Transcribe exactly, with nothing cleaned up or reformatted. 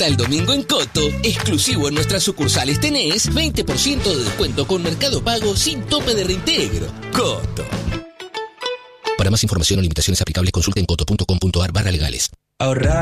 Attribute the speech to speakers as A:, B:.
A: el domingo en Coto, exclusivo en nuestras sucursales, tenés veinte por ciento de descuento con Mercado Pago sin tope de reintegro. Coto. Para más información o limitaciones aplicables, consulta en coto punto com punto ar barra legales.
B: Ahorrar